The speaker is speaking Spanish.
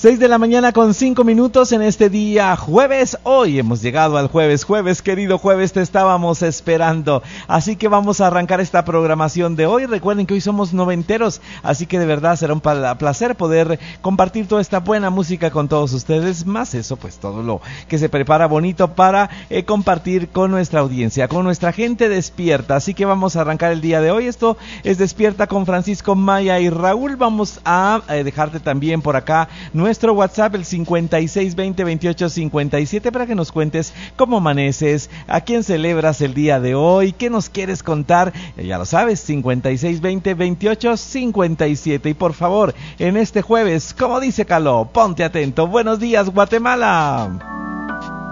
6 de la mañana con 5 minutos en este día jueves. Hoy hemos llegado al jueves, querido jueves, te estábamos esperando. Así que vamos a arrancar esta programación de hoy. Recuerden que hoy somos noventeros, así que de verdad será un placer poder compartir toda esta buena música con todos ustedes. Más eso, pues todo lo que se prepara bonito para compartir con nuestra audiencia, con nuestra gente despierta. Así que vamos a arrancar el día de hoy. Esto es Despierta con Francisco, Maya y Raúl. Vamos a dejarte también por acá nuestro WhatsApp, el 56202857, para que nos cuentes cómo amaneces, a quién celebras el día de hoy, qué nos quieres contar. Ya lo sabes, 56202857. Y por favor, en este jueves, como dice Caló, ponte atento. Buenos días, Guatemala.